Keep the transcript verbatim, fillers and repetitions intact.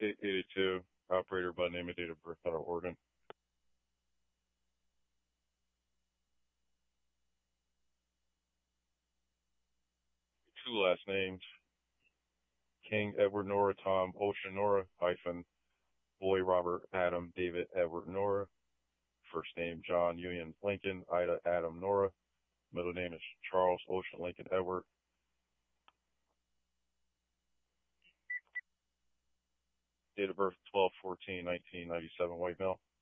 eight eighty-two, operator by name and date of birth out of Oregon. Two last names, King Edward Nora Tom Ocean Nora hyphen Boy Robert Adam David Edward Nora. First name John Union Lincoln Ida Adam Nora. Middle name is Charles Ocean Lincoln Edward. Date of birth twelve fourteen nineteen ninety-seven, white male.